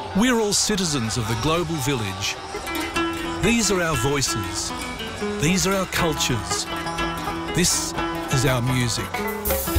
We're all citizens of the global village. These are our voices. These are our cultures. This is our music.